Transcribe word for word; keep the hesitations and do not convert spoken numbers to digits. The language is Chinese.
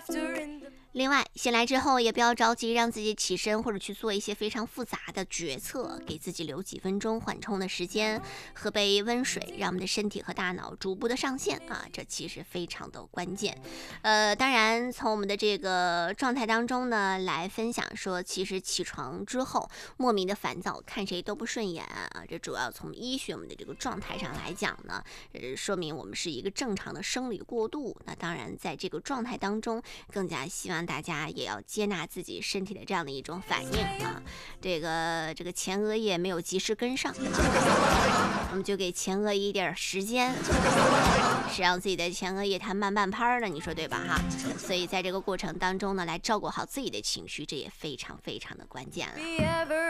另外，醒来之后也不要着急让自己起身或者去做一些非常复杂的决策，给自己留几分钟缓冲的时间，喝杯温水，让我们的身体和大脑逐步的上线啊，这其实非常的关键。呃，当然从我们的这个状态当中呢来分享说，其实起床之后莫名的烦躁，看谁都不顺眼啊，这主要从医学我们的这个状态上来讲呢，呃，说明我们是一个正常的生理过渡。那当然，在这个状态当中，更加希望大家也要接纳自己身体的这样的一种反应啊。这个这个前额叶没有及时跟上，啊、我们就给前额一点时间，是让自己的前额叶它慢半拍的，你说对吧？哈，所以在这个过程当中呢，来照顾好自己的情绪，这也非常非常的关键了。